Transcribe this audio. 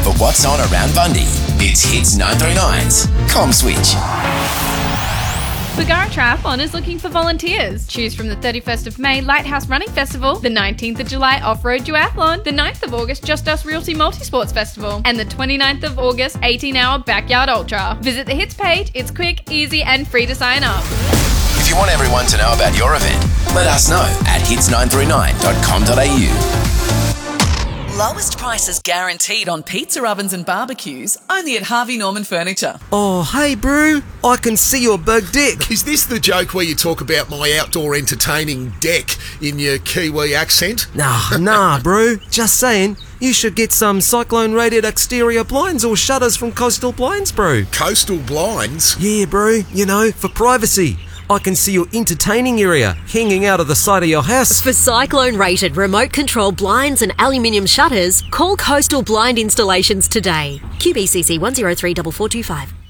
For what's on around Bundy, it's Hits 939's Com Switch. Bargara Triathlon is looking for volunteers. Choose from the 31st of May Lighthouse Running Festival, the 19th of July Off-Road Duathlon, the 9th of August Just Us Realty Multisports Festival, and the 29th of August 18-hour Backyard Ultra. Visit the Hits page. It's quick, easy and free to sign up. If you want everyone to know about your event, let us know at hits939.com.au. Lowest prices guaranteed on pizza ovens and barbecues, only at Harvey Norman Furniture. Oh, hey, Brew. I can see your big dick. Is this the joke where you talk about my outdoor entertaining deck in your Kiwi accent? Nah, Brew. Just saying, you should get some cyclone-rated exterior blinds or shutters from Coastal Blinds, Brew. Coastal Blinds? Yeah, Brew. You know, for privacy. I can see your entertaining area hanging out of the side of your house. For cyclone-rated remote-control blinds and aluminium shutters, call Coastal Blind Installations today. QBCC 1034425.